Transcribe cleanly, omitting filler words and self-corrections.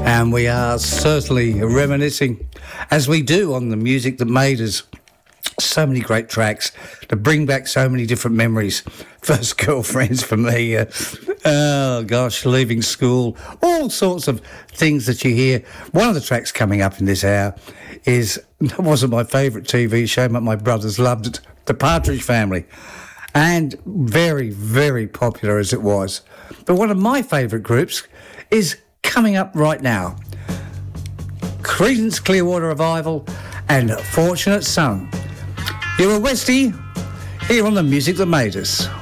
And we are certainly reminiscing, as we do on the music that made us. So many great tracks to bring back so many different memories. First girlfriends for me, oh gosh, leaving school, all sorts of things that you hear. One of the tracks coming up in this hour wasn't my favourite TV show, but my brothers loved it, The Partridge Family, and very, very popular as it was. But one of my favourite groups is coming up right now. Creedence Clearwater Revival and Fortunate Son. You're a Westie, here on the music that made us.